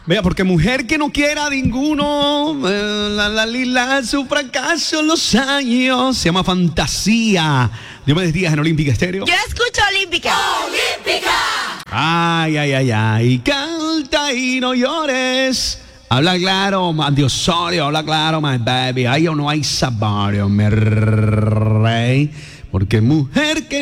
Vea, porque mujer que no quiera a ninguno, su fracaso en los años, se llama Fantasía. Diomedes Díaz en Olímpica Estéreo. Yo escucho Olímpica. ¡Olímpica! Ay, canta y no llores. Habla claro, Mandy Osorio, habla claro, my baby. Hay o no hay sabor, mi rey. Porque mujer que